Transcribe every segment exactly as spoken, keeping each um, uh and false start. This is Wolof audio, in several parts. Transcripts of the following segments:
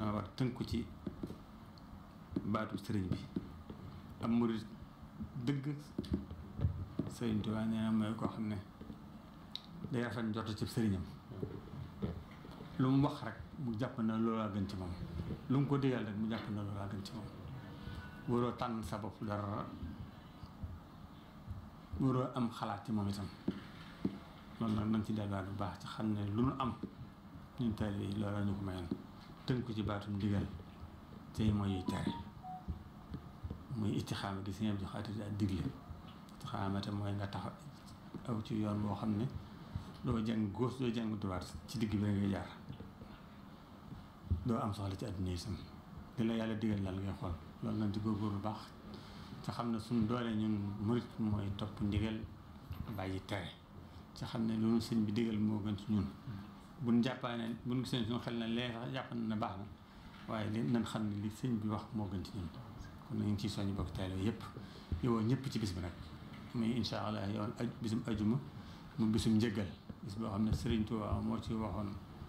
dana war tënku ci baatu sëriñ bi am murit dëgg sëriñ Tuubaa nee na mooy koo xam ne day rafet njort ci sëriñam lu mu wax rek mu jàpp na loolaa gën ci moom lu mu ko digal rek mu jàpp na loolaa gën ci moom waroo tànn sa bopp dara waroo am xalaat ci moom itam loolu nag nañ ci delluwaat bu baax ci xam ne lu nu am ñun taalibe yi loolu la ñu ko mayoon tënku ci baatum ndigal tey mooy yuy tere muy istixaama gi si ñëpp di xaati ak digle istixaama te mooy nga tax aw ci yoon boo xam ne doo jàng gauche doo jàng droite ci digg bi ngay jaar doo am soxla ci àdduna yi sam di la yàlla digal daal ngay xool loolu nag di góorgóorlu baax te xam ne suñu doole ñun murit mooy topp ndigal bàyyi tere ci xam ne loolu sëñ bi digal moo gën ci ñun buñ jàppaa ne buñ gisee suñu xel na lee sax jàpp na baax na waaye li nañ xam ne li sëñ bi wax moo gën ci ñun kon nañu ciy soññ bokk taalibe yëpp yow ñëpp ci bis bi nag muy insha allah yow aj bisum ajuma mu bisum njëggal bis boo xam ne Sëriñ Tuubaa moo ci waxoon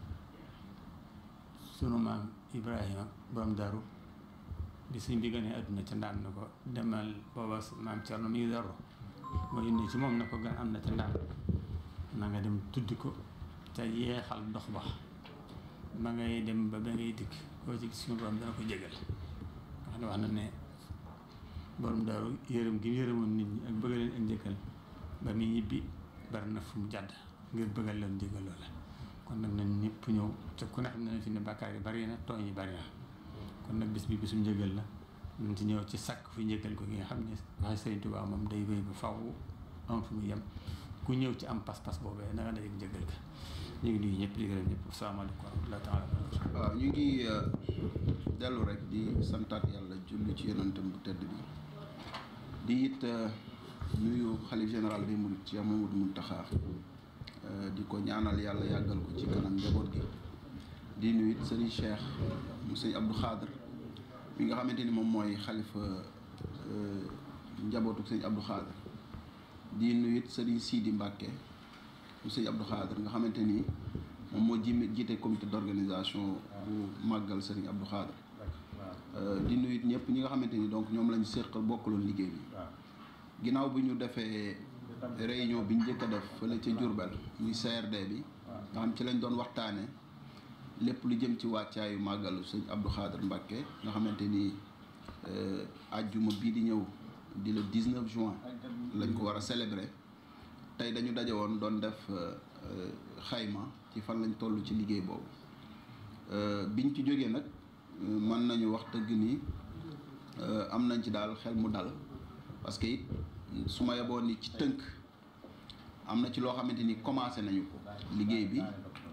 sunu maam Ibrahima borom daru bi sëñ bi gënee adduna ca ndaan na ko demal booba maam Cerno mi ngi daru moo yónnee ci moom na ko gën am na ca ndaan na nga dem tuddi ko te yeexal ndox ba ba ngay dem ba ba ngay dikk koo ci gis suñu borom dana ko jégal nga xam ne wax na ne borom daaru yërëm gi yërëmoon nit ñi ak bëgg leen ak njëkkal ba muy ñibbi bari na fu mu jàdd ngir bëggal leen jégal loola kon nag nañ ñëpp ñëw te ku ne xam ne fi ne bàkkaar yi bari na tooñ yi bari na kon nag bis bi bisum njëgal la nañ ci ñëw ci sàkk fu njëgal ko gi nga xam ne waxe Sëriñ Tuubaa moom day wéy ba faw am fu mu yem ku ñëw ci am pas-pas boobee na nga dajeg njëgal ka ñu ngi nuyu ñëpp di gërëm ñëpp asalaamaaleykum wa rahmatullaahi taala waaw ñu ngi dellu rek di santaat yàlla julli ci yonentam bu tedd bi di it nuyu xalif général bi murid Cheikh Mamadou Mountakha di ko ñaanal yàlla yàggal ko ci kanam njaboot gi di nuyu it sëriñ Cheikh mu sëñ Abdou Khadr mi nga xamante ni moom mooy xalifa njabootu sëñ Abdou Khadr di nuyu it sëriñ Sidi Mbacke mu sëñ Abdou Khadr nga xamante ni moom moo ji jiite comité d'organisation bu màggal sëriñ Abdou Khadr di nuyu it ñëpp ñi nga xamante ni donc ñoom lañu séqal bokkaloon liggéey bi ginnaaw bi ñu defee réunion bi ñu njëkk a def fële ca Diourbel muy C R D bi nga xam ci lañ doon waxtaane lépp lu jëm ci wàccaayu màggalu sëñ Abdou Khadr Mbacke nga xamante ni ajjuma bii di ñëw di le dix-neuf juin lañ ko war a célébrer tey dañu daje woon doon def xayma ci fan lañ toll ci liggéey boobu biñ ci jógee nag mën nañu wax dëgg ni am nañ ci daal xel mu dal parce que it su ma yeboon ni ci tënk am na ci loo xamante ni commencé nañu ko liggéey bi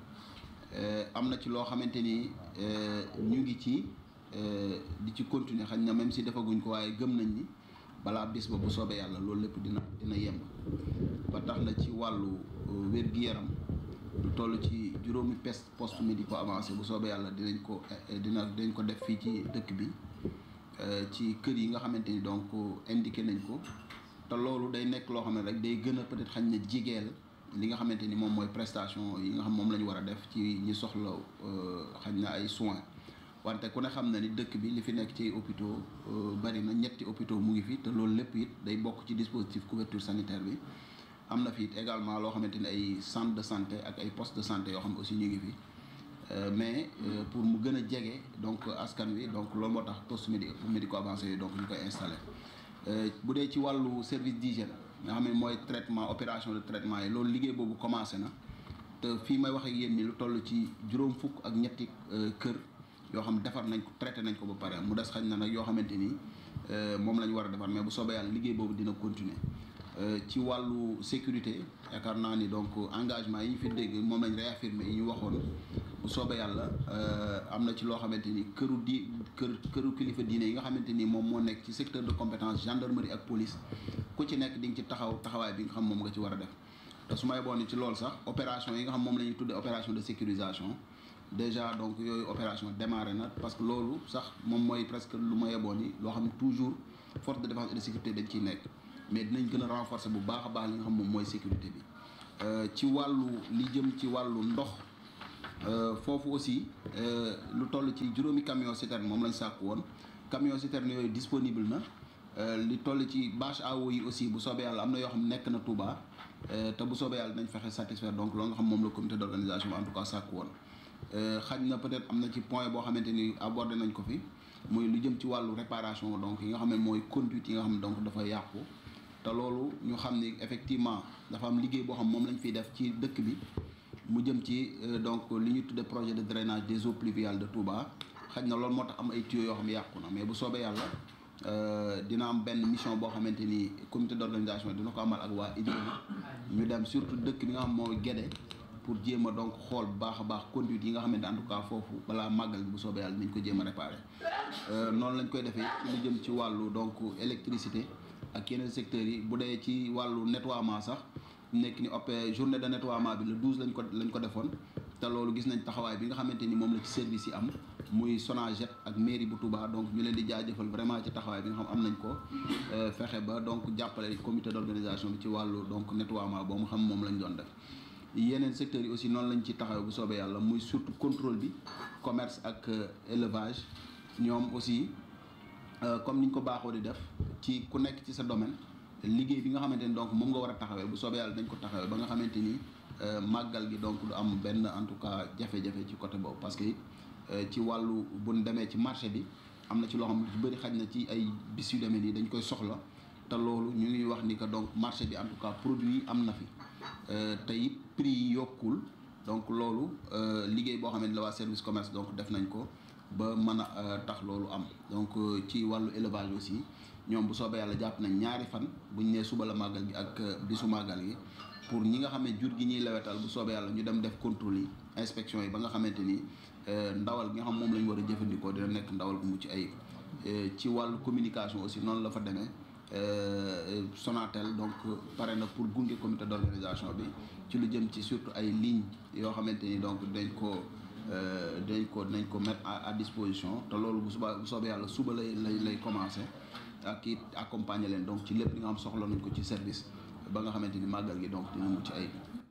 am na ci loo xamante ni ñu ngi ci di ci continuer xañ na même si defaguñ ko waaye gëm nañ ni balaa bis ba bu soobee yàlla loolu lépp dina dina yemb ba tax na ci wàllu wér-gi-yaram lu toll ci juróomi pes poste médico avancé bu soobee yàlla dinañ ko dina dinañ ko def fii ci dëkk bi ci kër yi nga xamante ni donc indiqué nañ ko te loolu day nekk loo xam ne rek day gën a peut-être xañ na jigeel li nga xamante ni moom mooy prestation yi nga xam moom la ñu war a def ci ñi soxla xañ na ay soins wante ku ne xam na ni dëkk bi li fi nekk ci hôpitaux bari na ñetti hôpitaux mu ngi fi te loolu lépp it day bokk ci dispositif couverture sanitaire bi am na fi it également loo xamante ni ay centre de santé ak ay poste de santé yoo xam ne aussi ñu ngi fi mais pour mu gën a jege donc askan wi donc loolu moo tax poste médico avancé yooyu donc ñu koy installé bu dee ci wàllu service d'hygiène nga xam ne mooy traitement opération de traitement yi loolu liggéey boobu commencé na te fii may wax ak yéen ni lu toll ci juróom fukk ak ñetti kër yoo xam defar nañ ko traité nañ ko ba pare mu des xañ na nag yoo xamante ni moom la ñu war a defar mais bu soobee yàlla liggéey boobu dina continuer ci wàllu sécurité yaakaar naa ni donc engagement yi ñu fi dégg moom lañ réaffirmé yi ñu waxoon bu soobee yàlla am na ci loo xamante ni këru di kër këru kilifa diine yi nga xamante ni moom moo nekk ci secteur de compétence gendarmerie ak police ku ci nekk di nga ci taxaw taxawaay bi nga xam moom nga ci war a def te su ma yeboon ni ci loolu sax opération yi nga xam moom la ñuy tuddee opération de sécurisation déjà donc yooyu opération démarré na parce que loolu sax moom mooy presque lu ma yeboon ni loo xam ne toujours force de défense et de sécurité dañ ciy nekk mais dinañ gën a renforcer bu baax a baax li nga xam moom mooy sécurité bi ci wàllu li jëm ci wàllu ndox foofu aussi lu toll ci juróomi camion citerne moom lañ sàkku woon camion citerne yooyu disponible na li toll ci bâche à eau yi aussi bu soobee yàlla am na yoo xam nekk na Touba te bu soobee yàlla nañ fexe satisfaire donc loolu nga xam moom la comité d'organisation bi en tout cas sàkku woon xaj na peut-être am na ci point boo xamante ni abordé nañ ko fi muy lu jëm ci wàllu réparation donc yi nga xam ne mooy conduite yi nga xam ne donc dafa yàqu te loolu ñu xam ni effectivement dafa am liggéey boo xam moom lañ fiy def ci dëkk bi mu jëm ci donc li ñu tudde projet de drainage des eaux pluviales de Touba xaj na loolu moo tax am ay tuyaux yoo xam yàqu na mais bu soobee yàlla dina am benn mission boo xamante ni comité d'organisation dina ko amal ak waa Idrissa ñu dem surtout dëkk bi nga xam mooy Guédé pour jéem a donc xool bu baax a baax conduite yi nga xamante en tout cas foofu balaa màggal bu soobee yàlla nañ ko jéem a réparer noonu lañ koy defee lu jëm ci wàllu donc électricité ak yeneen secteurs yi bu dee ci wàllu nettoiement sax nekk ni op journée de nettoiement bi le douze lañ ko lañ ko defoon te loolu gis nañ taxawaay bi nga xamante ni moom la ci service yi am muy Sonaget ak mairie bu Touba donc ñu leen di jaajëfal vraiment ci taxawaay bi nga xam am nañ ko fexe ba donc jàppale comité d'organisation bi ci wàllu donc nettoiement boo mu xam moom lañ doon def yeneen secteurs yi aussi noonu lañ ci taxawee bu soobee yàlla muy surtout contrôle bi commerce ak élevage ñoom aussi comme niñ ko baaxoo di def ci ku nekk ci sa domaine liggéey bi nga xamante ni donc moom nga war a taxawee bu soobee yàlla dañ ko taxawee ba nga xamante ni màggal gi donc du am benn en tout cas jafe-jafe ci côté boobu parce que ci wàllu bu ñu demee ci marché bi am na ci loo xam ne ci bëri xaj na ci ay bis yu demee nii dañ koy soxla te loolu ñu ngi wax ni que donc marché bi en tout cas produit yi am na fi te it prix yi yokkul donc loolu liggéey boo xam ne la waa service commerce donc def nañ ko ba mën a tax loolu am donc ci wàllu élevage aussi ñoom bu soobee yàlla jàpp nañ ñaari fan buñ nee suba la màggal gi ak bisu màggal gi pour ñi nga xam ne jur gi ñuy lewetal bu soobee yàlla ñu dem def contrôle yi inspection yi ba nga xamante ni ndawal gi nga xam moom la ñu war a jëfandikoo dina nekk ndawal gu mucc ayib ci wàllu communication aussi noonu la fa demee Sonatel donc pare na pour gunge comité d'organisation bi ci lu jëm ci surtout ay lignes yoo xamante ni donc dañ ko dañ ko dañ ko mettre à disposition te loolu bu suba bu soobee yàlla suba lay lay lay commencer ak it accompagner leen donc ci lépp li nga xam soxla nañ ko ci service ba nga xamante ni màggal gi donc dina mucc ayib